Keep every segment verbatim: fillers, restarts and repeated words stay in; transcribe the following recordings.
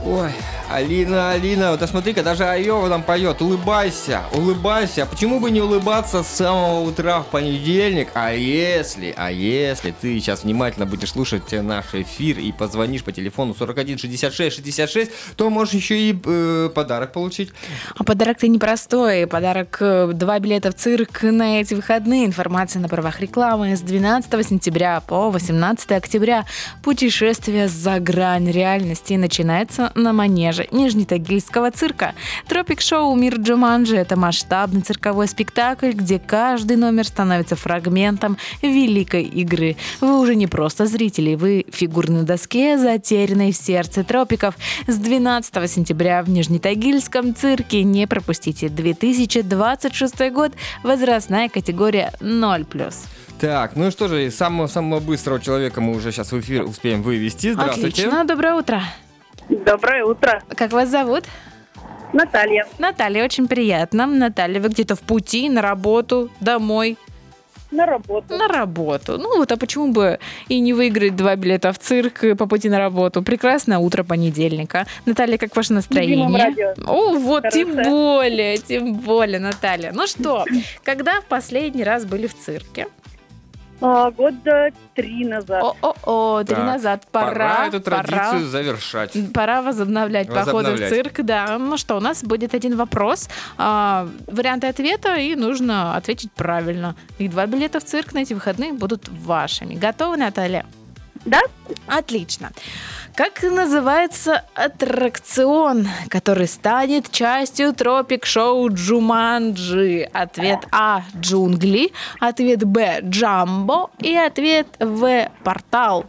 Ой, Алина, Алина, вот смотри-ка, даже Айова нам поет. Улыбайся, улыбайся. Почему бы не улыбаться с самого утра в понедельник? А если, а если ты сейчас внимательно будешь слушать наш эфир и позвонишь по телефону сорок один шестьдесят шесть шестьдесят шесть, то можешь еще и э, подарок получить. А подарок-то непростой. Подарок э, два билета в цирк на эти выходные. Информация на правах рекламы с двенадцатого сентября по восемнадцатого октября. Путешествие за грань реальности начинается на манеже Нижнетагильского цирка. Тропик-шоу «Мир Джуманджи» — это масштабный цирковой спектакль, где каждый номер становится фрагментом великой игры. Вы уже не просто зрители, вы фигуры на доске, затерянной в сердце тропиков. С двенадцатого сентября в Нижнетагильском цирке не пропустите. две тысячи двадцать шестой год, возрастная категория ноль плюс. Так, ну что же, самого, самого быстрого человека мы уже сейчас в эфир успеем вывести. Здравствуйте. Отлично, доброе утро. Доброе утро. Как вас зовут? Наталья. Наталья, очень приятно. Наталья, вы где-то в пути, на работу, домой? На работу. На работу. Ну вот, а почему бы и не выиграть два билета в цирк по пути на работу? Прекрасное утро понедельника. Наталья, как ваше настроение? О, вот, Хорошее. тем более, тем более, Наталья. Ну что, когда в последний раз были в цирке? А, года три назад. О-о-о, три Так, назад. Пора, Пора эту пора. традицию завершать. Пора возобновлять походы в Возобновлять. цирк, да. Ну что, у нас будет один вопрос, а, варианты ответа, и нужно ответить правильно. И два билета в цирк на эти выходные будут вашими. Готовы, Наталья? Да? Отлично. Как называется аттракцион, который станет частью тропик-шоу «Джуманджи»? Ответ А – «Джунгли», ответ Б – «Джамбо» и ответ В – «Портал».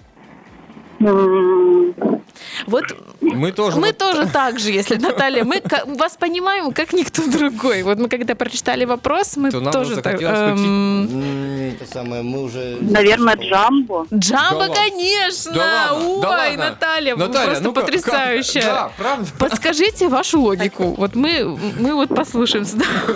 М, Вот Мы тоже. мы вот- тоже так же, если, Наталья, мы ка- вас понимаем, как никто другой. Вот мы когда прочитали вопрос, мы То нам тоже так... захотелось эм, включить. М, Это самое, мы уже... Наверное, Джамбо. Джамбо, Да ладно. конечно! Да ладно, Ой, да ладно. Наталья, вы Наталья, просто ну как- потрясающая. как- Да, правда? Подскажите вашу логику. Вот мы, мы вот послушаем.